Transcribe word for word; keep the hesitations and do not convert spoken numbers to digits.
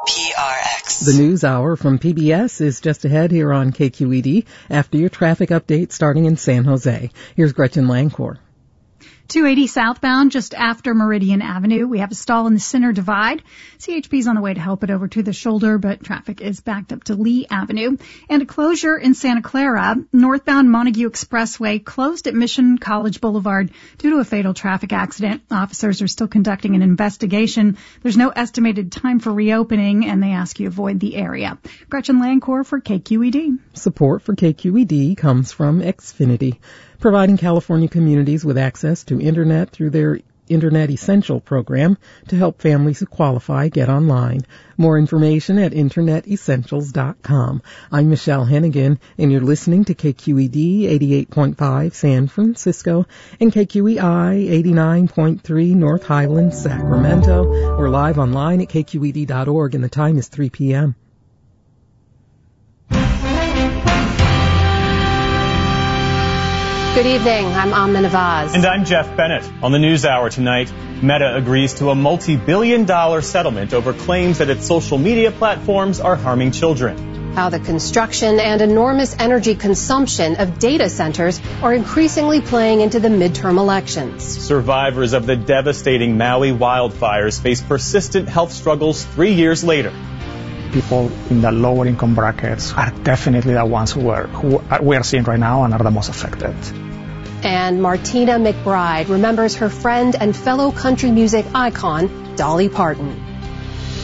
P R X. The News Hour from P B S is just ahead here on K Q E D after your traffic update starting in San Jose. Here's Gretchen Lancourt. two eighty southbound, just after Meridian Avenue. We have a stall in the center divide. C H P's on the way to help it over to the shoulder, but traffic is backed up to Lee Avenue. And a closure in Santa Clara. Northbound Montague Expressway closed at Mission College Boulevard due to a fatal traffic accident. Officers are still conducting an investigation. There's no estimated time for reopening, and they ask you avoid the area. Gretchen Lancourt for K Q E D. Support for K Q E D comes from Xfinity, providing California communities with access to Internet through their Internet Essential program to help families who qualify get online. More information at internet essentials dot com. I'm Michelle Hennigan, and you're listening to K Q E D eighty-eight point five San Francisco and K Q E I eighty-nine point three North Highlands, Sacramento. We're live online at K Q E D dot org, and the time is three p.m. Good evening. I'm Amna Nawaz. And I'm Jeff Bennett. On the News Hour tonight, Meta agrees to a multi-billion dollar settlement over claims that its social media platforms are harming children. How the construction and enormous energy consumption of data centers are increasingly playing into the midterm elections. Survivors of the devastating Maui wildfires face persistent health struggles three years later. People in the lower income brackets are definitely the ones who are, who are, we are seeing right now and are the most affected. And Martina McBride remembers her friend and fellow country music icon, Dolly Parton.